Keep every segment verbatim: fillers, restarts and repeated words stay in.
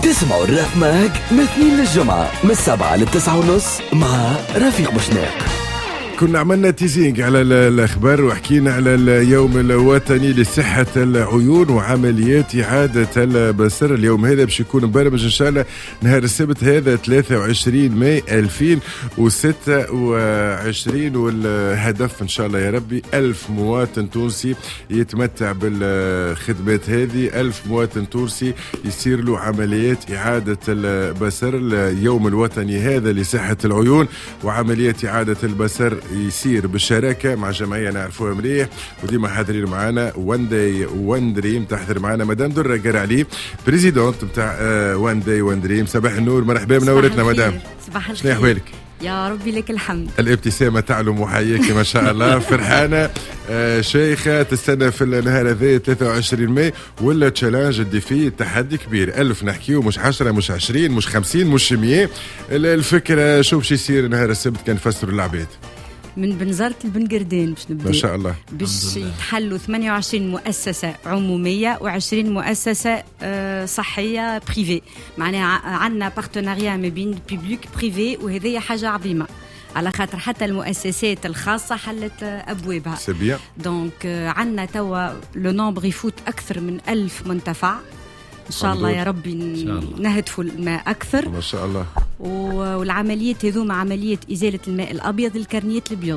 تسمعوا الرف ماج من اثنين للجمعة من السبعة للتسعة ونص مع رفيق بوشناق. كنا عملنا تيزينج على الأخبار وحكينا على اليوم الوطني لصحة العيون وعمليات إعادة البصر. اليوم هذا باش يكون مبرمج إن شاء الله نهار السبت هذا ثلاثة وعشرين ماي ألفين وستة وعشرين، والهدف إن شاء الله يا ربي ألف مواطن تونسي يتمتع بالخدمات هذه، ألف مواطن تونسي يصير له عمليات إعادة البصر. اليوم الوطني هذا لصحة العيون وعمليات إعادة البصر يصير بالشراكه مع جمعيه نعرفوها مليح وديما حاضرين معنا وان داي وان دريم. تحضر معنا مدام درة قرعلي بريزيدونت نتاع وان داي وان دريم. صباح النور، مرحبا منورتنا مدام. صباح الخير. شنو احوالك؟ يا ربي لك الحمد. الابتسامه تعلو محييك ما شاء الله. فرحانه آه شيخه تستنى في النهار هذا ثلاثة وعشرين ماي ولا تشالنج الديفي تحدي كبير. ألف نحكيو مش عشرة مش عشرين مش خمسين مش مية. الفكره شو باش يصير نهار السبت كان نفسروا العباد من بنزرة البنقردين باش نبدا ما شاء الله باش يتحلوا ثمانية وعشرين مؤسسة عمومية وعشرين مؤسسة آه صحية بريفي. معناها عندنا بارتناريا ما بين بيبليك بريفي وهذه حاجة عظيمة على خاطر حتى المؤسسات الخاصة حلت أبوابها. سبيا دونك عندنا توا لو نومبر يفوت أكثر من ألف منتفع إن شاء الله يا ربي نهدفوا الماء أكثر ما شاء الله. والعمليات هذوما عملية إزالة الماء الأبيض للكرنيات البيض،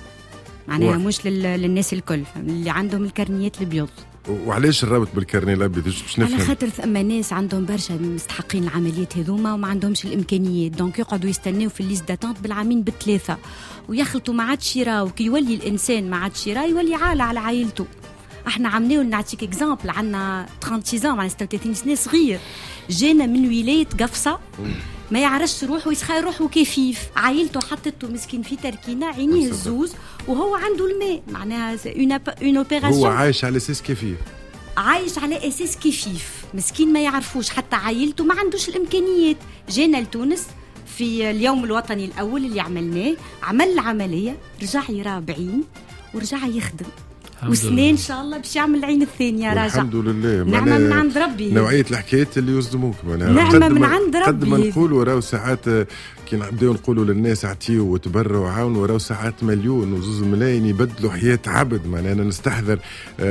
معناها مش للناس الكل اللي عندهم الكرنيات البيض. وعلاش الرابط بالكرني الابيض باش نفهم؟ على خاطر ثم ناس عندهم برشا مستحقين العمليات هذوما وما عندهمش الامكانيات، دونك يقعدوا يستناو في الليست داتونت بالعامين بالثلاثه ويخلطوا ما عادش يراو. كي يولي الانسان ما عادش يرا يولي عالة على عائلته. احنا عملناه نعطيك اكزامبل، عندنا ثلاثين سنه معناها ستة وثلاثين سنه صغير جانا من ولايه قفصه ما يعرفش روحه يسخى روحه كيفيف، عائلته حطته مسكين في تركينه عينيه الزوز وهو عنده الماء، معناها اون اوبيراسيون. هو عايش على اساس كيفيف، عايش على اساس كيفيف مسكين ما يعرفوش، حتى عائلته ما عندوش الامكانيات. جانا لتونس في اليوم الوطني الاول اللي عملناه، عمل العمليه رجع يرى بعين ورجع يخدم وسنين ان شاء الله باش يعمل العين الثانيه راجع. الحمد لله. نعمه من عند ربي. نوعيه الحكايات اللي يصدموك نعمه من عند ربي. قد ما نقولوا راهو ساعات كي نبداو نقولوا للناس اعطيوا وتبرعوا وعاونوا، راهو ساعات مليون وزوز ملايين يبدلوا حياه عبد. معناها انا نستحضر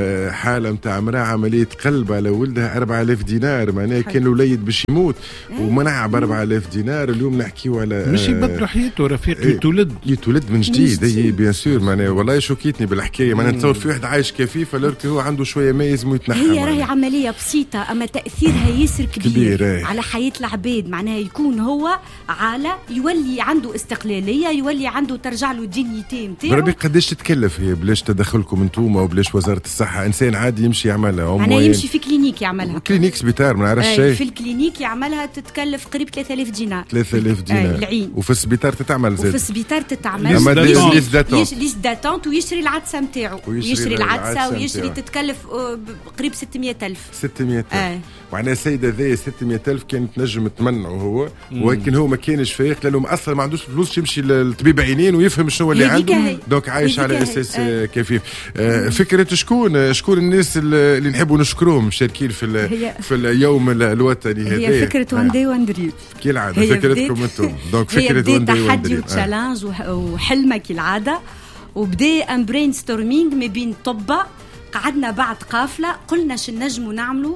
حاله نتاع امراه عمليه قلب على ولدها أربعة آلاف دينار، معناها كان الوليد باش يموت ومنع ب أربعة آلاف دينار. اليوم نحكيوا على مش يبدلوا حياته رفيق، يتولد يتولد من جديد. هي بيان سور معناها والله شوكيتني بالحكايه. معناها نتصور في واحد عايش كفيف الارك هو عنده شويه ما يلزم يتنحى. هي راهي عمليه بسيطه اما تاثيرها ياسر كبير, كبير على حياه العباد. معناها يكون هو عالة يولي عنده استقلاليه، يولي عنده ترجع له دينيتي نتاعو. بربي قداش تتكلف هي بلاش تدخلكم انتوما وبلاش وزاره الصحه؟ انسان عادي يمشي يعملها، معناها يمشي في كلينيك يعملها، كلينيك سبيطار ما نعرفش شيء. في الكلينيك يعملها تتكلف قريب ثلاثة آلاف دينار. ثلاثة آلاف دينار العين. وفي السبيطار تتعمل زاد. وفي السبيطار تتعمل ليست داتونت ليست داتونت ويشري العدسه نتاعو، ويشري العدسه ويشري تتكلف قريب ستمية ألف. ستمية ألف آه. معناها السيدة ذي ستمية ألف كانت تنجم تمنعه هو، ولكن هو ما كانش فايق لأنه أصلا ما عندوش فلوس يمشي للطبيب عينين ويفهم شنو اللي عنده، دونك عايش على أساس آه. كفيف. آه فكرة شكون شكون الناس اللي نحبوا نشكروهم مشاركين في في اليوم الوطني هذا؟ هي فكرة وان داي وان دريم كالعادة، فكرتكم انتم. دونك فكرة وان داي وان دريم تحدي وحلمة كالعادة، وبدا ان برين ستورمينغ ما بين طبة. قعدنا بعد قافلة قلنا شو نجموا نعملوا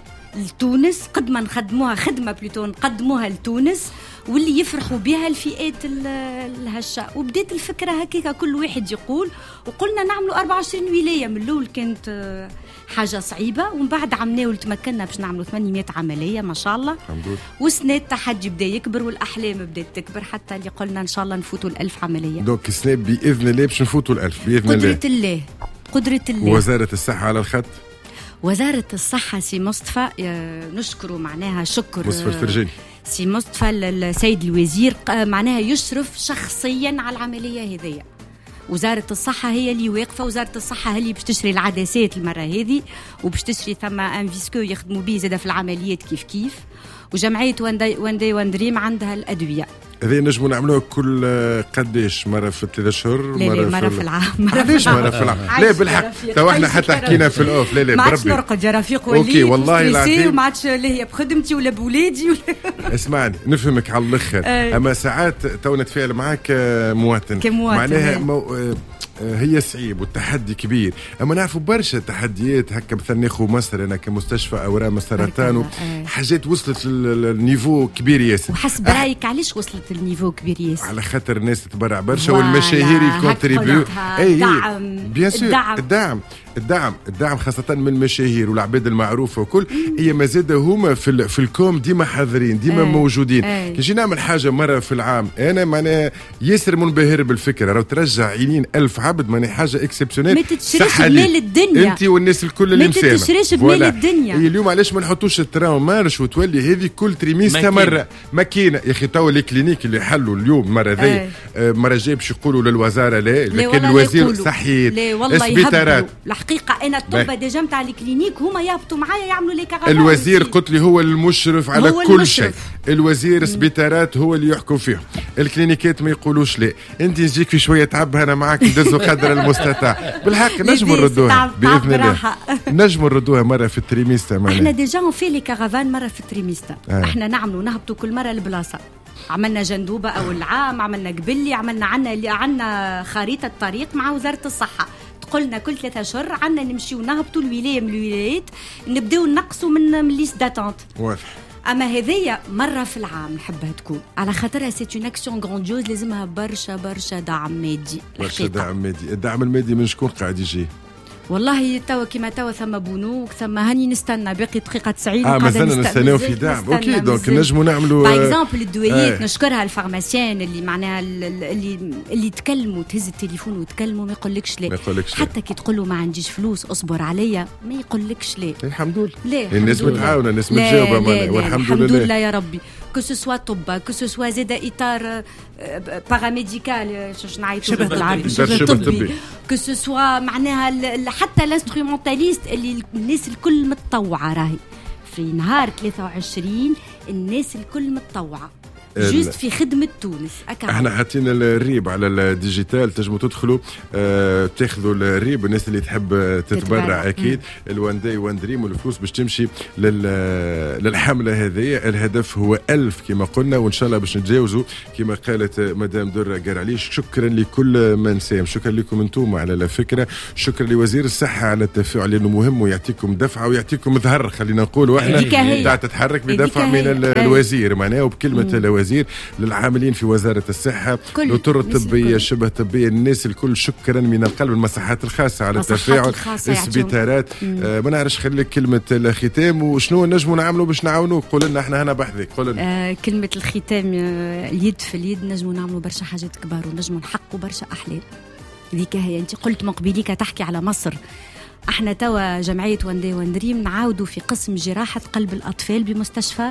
لتونس قد ما نخدموها خدمة بلوتو نقدموها لتونس واللي يفرحوا بها الفئات الهشة. وبدأت الفكرة هكذا كل واحد يقول، وقلنا نعملوا أربعة وعشرين ولاية. من الأول كانت حاجة صعيبة ومن بعد عملنا وتمكنا باش نعملوا ثمانمية عملية ما شاء الله. والسنة التحدي بدأ يكبر والأحلام بدأت تكبر حتى اللي قلنا إن شاء الله نفوتوا الألف عملية. دونك السنة بإذن الله باش نفوتوا الألف بإذن الله. قدرة الله قدرة الله. وزارة الصحة على الخط. وزارة الصحة سي مصطفى نشكره معناها شكر مصطفى الفرجاني. سي مصطفى السيد الوزير معناها يشرف شخصيا على العملية هذية. وزارة الصحة هي اللي واقفة، وزارة الصحة هي اللي باش تشري العدسات المرة هذه، وباش تشري ثم ان فيسكو يخدموا به زاد في العمليات كيف كيف، وجمعية وان داي وان دريم عندها الأدوية. هذه نجموا نعملوها كل قداش مرة في ثلاثة أشهر؟ لا لا مرة في العام. علاش مرة في العام؟ لا بالحق تو احنا حتى حكينا في الأوف. لا لا ما عادش نرقد يا رفيق وليد. اوكي والله العظيم ما عادش لا هي بخدمتي ولا بولادي ولا اسمعني نفهمك على الاخر. اما ساعات تو نتفاعل معك مواطن كمواطن معناها مو... هي صعيب والتحدي كبير، اما نعرفوا برشا تحديات هكا. مثلا ناخذ مصر انا كمستشفى اورام السرطان حاجات وصلت للنيفو كبير ياسر. وحسب برايك علاش وصلت النيفو كبير ياسر؟ على خاطر الناس تتبرع برشا والمشاهير يكونتريبيو. اي الدعم بيان سور الدعم الدعم الدعم الدعم خاصة من المشاهير والعباد المعروفة وكل. هي مازال هما في في الكوم ديما حاضرين ديما أي. موجودين. كي نجي نعمل حاجة مرة في العام أنا معناها ياسر منبهر بالفكرة. راهو ترجع عينين ألف عبد معناها حاجة اكسبسيونيل. ما تتشريش بمال الدنيا أنت والناس الكل اللي مسامة. ما تتشريش بمال الدنيا. اليوم علاش ما نحطوش التراون مارش وتولي هذه كل تريميستا مرة ماكينة يا أخي. توا لي كلينيك اللي حلوا اليوم مرة ذي مرة جاي باش يقولوا للوزارة لا لكن الوزير صحيح السبيطارات الحقيقة أنا الطب ديجا نتاع الكلينيك هما يهبطوا معايا يعملوا لي كارافان. الوزير قلت لي هو المشرف على هو كل المشرف. شيء. الوزير سبيطارات هو اللي يحكم فيهم. الكلينيكات ما يقولوش لا. انت نجيك في شويه تعب انا معك ندزوا قدر المستطاع. بالحق نجموا نردوها باذن الله. نجموا نردوها مره في التريميستا. احنا ديجا في لي كارافان مره في التريميستا. آه. احنا نعملوا نهبطوا كل مره البلاصه. عملنا جندوبه اول عام، عملنا قبلي، عملنا عنا عنا خريطه طريق مع وزاره الصحه. قلنا كل ثلاثة أشهر عنا نمشيو نهبطوا الولاية من الولايات نبداو نقصوا من من ليست داتونت. واضح. أما هذية مرة في العام نحبها تكون على خاطرها سيت اون اكسيون غرانديوز لازمها برشا برشا دعم مادي. برشا دعم مادي. الدعم المادي من شكون قاعد يجي؟ والله توا كيما توا ثم بنوك ثم هاني نستنى باقي دقيقة تسعين اه مازلنا نستناو في دعم. اوكي دونك نجموا نعملوا باغ اكزومبل الدويات. نشكرها الفارماسيان اللي معناها اللي اللي تكلموا تهز التليفون وتكلموا ما يقولكش لا. حتى كي تقول له ما عنديش فلوس اصبر عليا ما يقولكش لا. الحمد لله. لا الناس متعاونه الناس متجاوبه معنا والحمد لله. الحمد لله يا ربي. كو سو سوا طب كو سو سوا زاد اطار باراميديكال شوش نعيطوا بالعربي شبه طبي كو سو سوا معناها حتى الانسترومونتاليست اللي الناس الكل متطوعه. راهي في نهار ثلاثة وعشرين الناس الكل متطوعه جوست في خدمة تونس. احنا حاطين الريب على الديجيتال تنجموا تدخلوا اه تاخذوا الريب. الناس اللي تحب تتبرع اكيد الوان داي وان دريم والفلوس باش تمشي للحمله هذه. الهدف هو ألف كما قلنا وان شاء الله باش نتجاوزوا كما قالت مدام درة قرعليش. شكرا لكل من ساهم. شكرا لكم انتم على الفكره. شكرا لوزير الصحه على التفاعل لانه مهم ويعطيكم دفعه ويعطيكم ظهر خلينا نقولوا احنا تاع تتحرك بدفع من الوزير معناه وبكلمه الوزير للعاملين في وزارة الصحة الأطر الطبية شبه طبية الناس الكل. شكرا من القلب. المصحات الخاصة على التفاعل السبيطارات. آه ما نعرفش خليك كلمة الختام وشنو نجموا نعملوا باش نعاونوك. قول لنا احنا هنا بحذك. قول لنا آه كلمة الختام. آه اليد في اليد نجموا نعملوا برشا حاجات كبار ونجموا نحققوا برشا أحلام. ذيك هي انت قلت من قبيليك تحكي على مصر. احنا توا جمعية وان داي وان دريم نعاودوا في قسم جراحة قلب الأطفال بمستشفى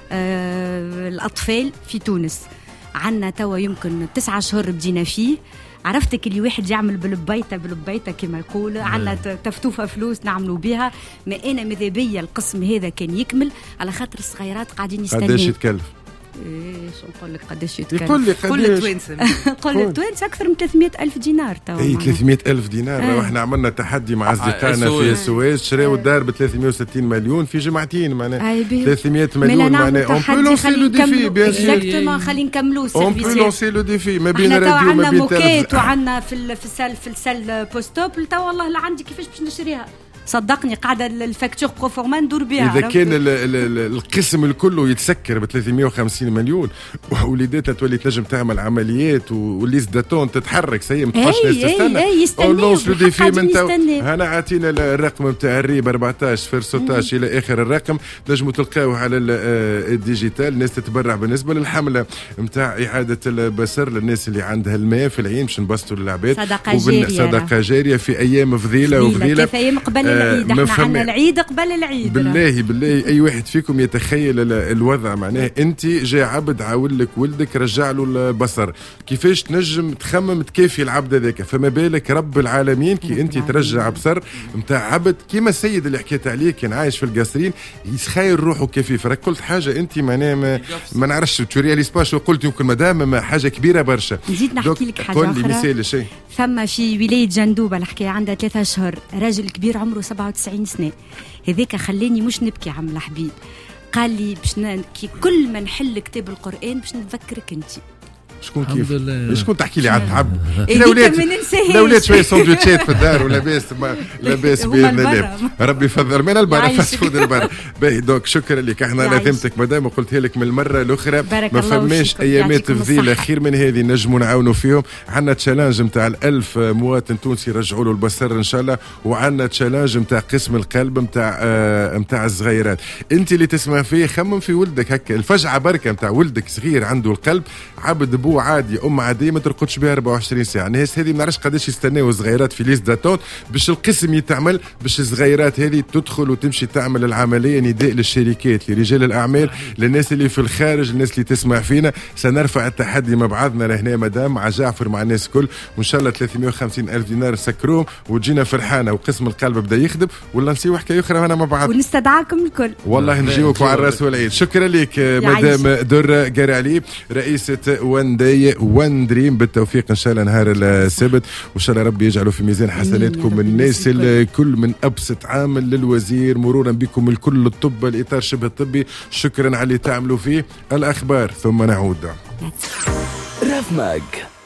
آه الأطفال في تونس. عنا توا يمكن تسعة شهور بدينا فيه. عرفتك اللي واحد يعمل بالبيته بالبيته كما يقول. عنا تفتوفه فلوس نعملوا بها. ما انا ماذا بيا القسم هذا كان يكمل على خاطر الصغيرات قاعدين يستنوا. قداش يتكلف؟ ايش نقول لك قداش يتكلف؟ يقول لي كل التوانسه كل التوانسه اكثر من ثلاثمية ألف دينار توا. اي ثلاثمية ألف دينار. آه. واحنا عملنا تحدي مع اصدقائنا في السويس شراو الدار ب ثلاثمية وستين مليون في جمعتين معناها ثلاثمية مليون معناها اون بو لونسي لو ديفي بيان سور. اكزاكتومون خلينا نكملوا السيرفيس. اون بو لونسي لو ديفي ما بين راديو ما بين موكيت وعندنا في في السال في السال بوستوبل توا والله لا عندي كيفاش باش نشريها. صدقني قاعده الفاكتور بروفورما ندور بها. اذا كان القسم الكل يتسكر ب ثلاثمية وخمسين مليون ووليداتها تولي تنجم تعمل عمليات والليست داتون تتحرك سي ما تبقاش ناس تستنى. اونلونس لو ديفي من تو. هنا عطينا الرقم نتاع الريب أربعطاش صفر ستطاش الى اخر الرقم. تنجموا تلقاوه على الديجيتال. الناس تتبرع بالنسبه للحمله نتاع اعاده البصر للناس اللي عندها الماء في العين باش نبسطوا للعباد. صدقه جاريه. صدقه جاريه في ايام فضيله وفضيله. كيف ايام قبل العيد، ما احنا عندنا العيد قبل العيد. بالله بالله اي واحد فيكم يتخيل الوضع، معناه انت جاي عبد عاول لك ولدك رجع له البصر، كيفاش تنجم تخمم تكافي العبد هذاك؟ فما بالك رب العالمين كي انت ترجع بصر نتاع عبد كيما السيد اللي حكيت عليه كان عايش في القصرين يتخيل روحه كيف. راك قلت حاجه انت معناه ما, ما نعرفش تورياليز باش وقلت يمكن مدام حاجه كبيره برشا. نزيد نحكي لك حاجه اخرى. مثال شيء ثم في ولايه جندوبه الحكايه عندها ثلاثة اشهر راجل كبير عمره سبعة وتسعين سنه، هذاك خلاني مش نبكي عم الحبيب، قال لي باش كي كل ما نحل كتاب القران باش نتذكرك انت. شكون كيف؟ شكون تحكي لي عن عبد؟ الاولاد الاولاد شويه سندويتشات في الدار ولاباس لاباس باذن الله. ربي يفضل من البر فاست فود البر. باهي دونك شكرا لك، احنا لازمتك مدام وقلتها لك من المره الاخرى ما فماش ايامات فضيله خير من هذه نجموا نعاونوا فيهم. عندنا تشالنج نتاع الألف مواطن تونسي يرجعوا له البصر ان شاء الله، وعندنا تشالنج نتاع قسم القلب نتاع نتاع الصغيرات. انت اللي تسمع فيه خمم في ولدك هكا الفجعه بركه نتاع ولدك صغير عنده القلب عبد بو عادي ام عاديه ما ترقدش بها أربعة وعشرين ساعه. الناس هذه ما نعرفش قداش يستناو الصغيرات في ليست داتون باش القسم يتعمل باش الصغيرات هذه تدخل وتمشي تعمل العمليه. نداء للشركات لرجال الاعمال للناس اللي في الخارج الناس اللي تسمع فينا، سنرفع التحدي مع بعضنا لهنا مدام مع جعفر مع الناس الكل، وان شاء الله ثلاثمائة وخمسين ألف دينار سكروم وتجينا فرحانه وقسم القلب بدا يخدم ولا نسيو حكايه اخرى هنا مع بعض ونستدعاكم الكل والله نجيوك على الراس والعين. شكرا لك مدام در قرعلي رئيسه وان داي وان دريم، بالتوفيق ان شاء الله نهار السبت وان شاء الله ربي يجعله في ميزان حسناتكم الناس الكل من ابسط عامل للوزير مرورا بكم الكل الطب الاطار شبه الطبي. شكرا على اللي تعملوا فيه. الاخبار ثم نعود. راف ماج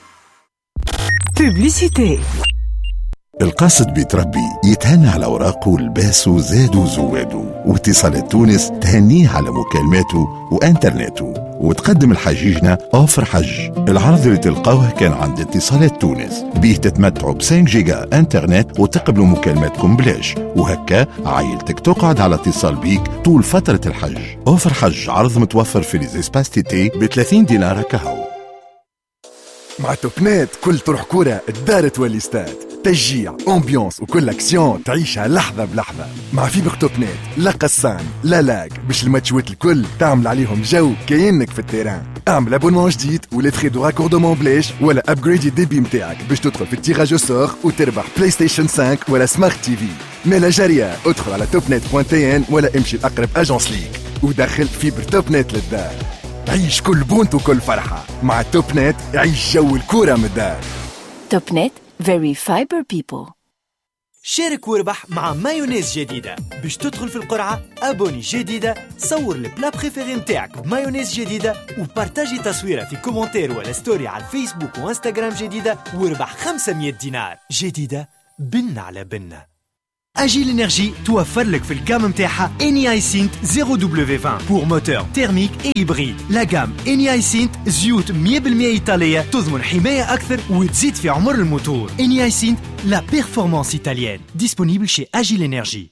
بوبليسيتي. القاصد بيتربي يتهنى على أوراقه لباسه زادو زوادو، واتصالات تونس تهنيه على مكالماته وانترنته، وتقدم الحجيجنا أوفر حج. العرض اللي تلقاوه كان عند اتصالات تونس بيه تتمتعوا ب خمسة جيجا انترنت وتقبلوا مكالماتكم بلاش، وهكا عائلتك تقعد على اتصال بيك طول فترة الحج. أوفر حج عرض متوفر في ليزيسباس تيتي ب ثلاثين دينار كهو. مع توبنات كل تروح كورة الدار تولي ستاد، تشجيع امبيونس وكل اكسيون تعيشها لحظة بلحظة. مع فيبر توبنات لا قصان لا لاك باش الماتشوات الكل تعمل عليهم جو كأنك في التيران. اعمل ابونمون جديد ولا تخي دو راكوردمون بلاش ولا ابجريد الديبي متاعك باش تدخل في التيراج او سور وتربح بلاي ستيشن خمسة ولا سمارت تي في. مالا جارية ادخل على توبنت بوان تي ان ولا امشي لأقرب اجونس ليك ودخل فيبر توبنت للدار. عيش كل بونت وكل فرحة مع توب نت. عيش جو الكورة من الدار. توب نت very fiber people. شارك واربح مع مايونيز جديدة. باش تدخل في القرعة أبوني جديدة، صور البلا بريفيري نتاعك بمايونيز جديدة وبارتاجي تصويرة في كومنتير ولا ستوري على الفيسبوك وانستغرام جديدة واربح خمسمائة دينار جديدة. بن على بن. أجيل إنرجي توفر لك في الجام متاعها إني آي سينت زيرو دبليو عشرين بور موتور تيرميك إي إبريد. لا جام إني آي سينت زيوت مية بالمية إيطالية تضمن حماية أكثر وتزيد في عمر الموتور. إني آي سينت لا بيرفورمانس إيطاليان ديسپونيبل شي أجيل إنرجي.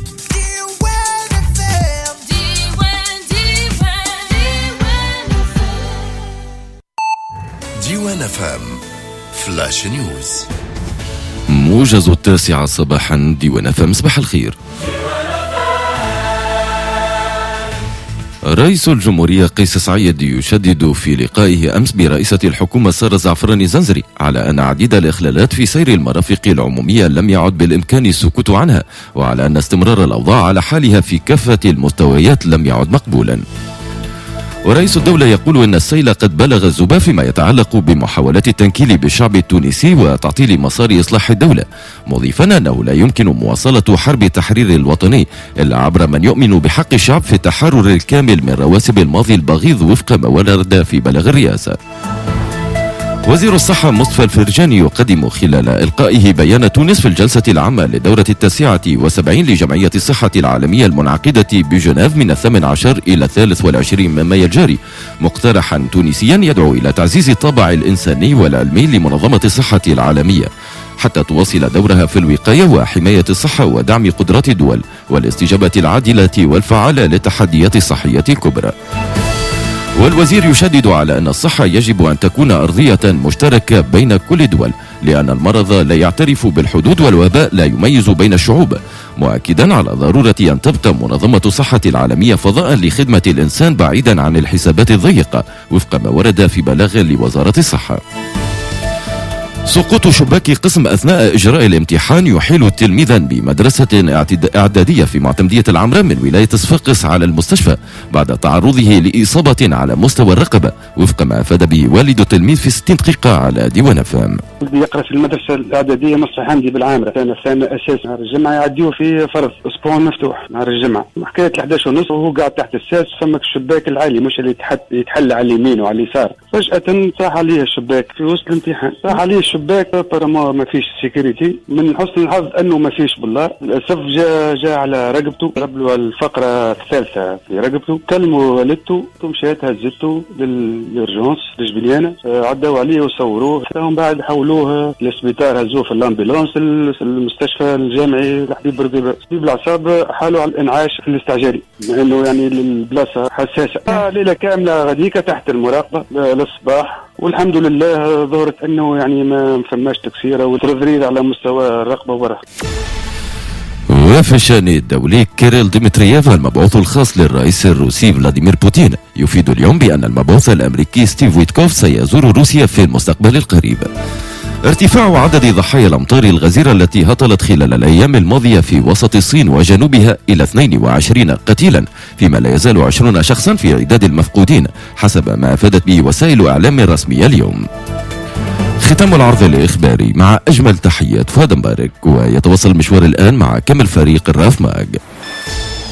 ديوان فام فلاش نيوز. موجز التاسعة صباحا ديوان فام. صباح الخير. رئيس الجمهورية قيس سعيد يشدد في لقائه أمس برئيسة الحكومة سارة زعفراني زنزري على أن عديد الإخلالات في سير المرافق العمومية لم يعد بالإمكان السكوت عنها، وعلى أن استمرار الأوضاع على حالها في كافة المستويات لم يعد مقبولا. ورئيس الدولة يقول إن السيل قد بلغ الزبا فيما يتعلق بمحاولات التنكيل بالشعب التونسي وتعطيل مسار إصلاح الدولة، مضيفا أنه لا يمكن مواصلة حرب التحرير الوطني إلا عبر من يؤمن بحق الشعب في التحرر الكامل من رواسب الماضي البغيض وفق ما ورد في بلاغ الرئاسة. وزير الصحة مصطفى الفرجاني يقدم خلال إلقائه بيان تونس في الجلسة العامة للدورة التاسعة والسبعين لجمعية الصحة العالمية المنعقدة بجنيف من الثامن عشر إلى الثالث والعشرين من مايو الجاري، مقترحا تونسيا يدعو إلى تعزيز الطابع الإنساني والعلمي لمنظمة الصحة العالمية حتى تواصل دورها في الوقاية وحماية الصحة ودعم قدرات الدول والاستجابة العادلة والفعالة للتحديات الصحية الكبرى. والوزير يشدد على أن الصحة يجب أن تكون أرضية مشتركة بين كل الدول، لأن المرض لا يعترف بالحدود والوباء لا يميز بين الشعوب، مؤكدا على ضرورة أن تبقى منظمة الصحة العالمية فضاء لخدمة الإنسان بعيدا عن الحسابات الضيقة وفق ما ورد في بلاغ لوزارة الصحة. سقوط شباك قسم أثناء إجراء الامتحان يحيل تلميذا بمدرسة إعدادية في معتمدية العمرة من ولاية صفاقس على المستشفى بعد تعرضه لإصابة على مستوى الرقبة وفق ما أفاد به والد التلميذ في ستين دقيقة على ديوان فام. يقرأ في المدرسة الإعدادية مصر حمدي بالعامرة، كان الثاني أساس نهار الجمعة يعديوه في فرض أسبوع مفتوح نهار الجمعة، حكاية الحداش ونص وهو قاعد تحت الساس فمك الشباك العالي مش اللي يتحل على اليمين وعلى اليسار، فجأة صاح عليه الشباك في وسط الامتحان، صاح عليه الشباك طالما ما فيش سيكوريتي. من حسن الحظ انه ما فيش بالله، للاسف جاء جاء على رقبته، رب له الفقره الثالثه في رقبته، كلموا والدته مشات هزته للرجونس لجبليانه، عدوا عليه وصوروه، ومن بعد حولوه للسبيطار، هزوه في الامبيلونس المستشفى الجامعي لحبيب بورقيبه. طبيب الاعصاب حاله على الانعاش في الاستعجالي لانه يعني البلاصه حساسه. ليله كامله غاديك تحت المراقبه للصباح، والحمد لله ظهرت انه يعني ما فماش تكسيره وترذريد على مستوى الرقبه وبرا. وفي الشأن الدولي، كيريل ديمترييف المبعوث الخاص للرئيس الروسي فلاديمير بوتين يفيد اليوم بأن المبعوث الأمريكي ستيف ويتكوف سيزور روسيا في المستقبل القريب. ارتفاع عدد ضحايا الأمطار الغزيرة التي هطلت خلال الأيام الماضية في وسط الصين وجنوبها إلى اثنين وعشرين قتيلا، فيما لا يزال عشرون شخصا في عداد المفقودين حسب ما أفادت به وسائل إعلام رسمية اليوم. ختام العرض الإخباري مع أجمل تحيات فؤاد مبارك، ويتواصل المشوار الآن مع كامل فريق الراف ماج.